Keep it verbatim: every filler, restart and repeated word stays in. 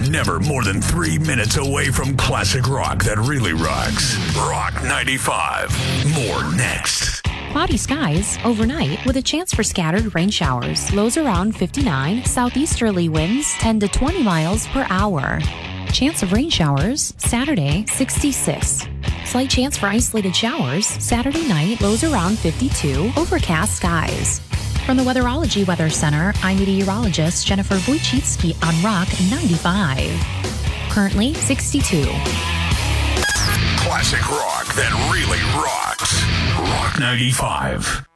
never more than three minutes away from classic rock that really rocks. Rock ninety-five. More next. Cloudy skies overnight with a chance for scattered rain showers. Lows around fifty-nine. Southeasterly winds ten to twenty miles per hour. Chance of rain showers Saturday, sixty-six. Slight chance for isolated showers Saturday night. Lows around fifty-two. Overcast skies. From the Weatherology Weather Center, I'm meteorologist Jennifer Wojcicki on Rock ninety-five. Currently sixty-two. Classic rock that really rocks. Rock ninety-five.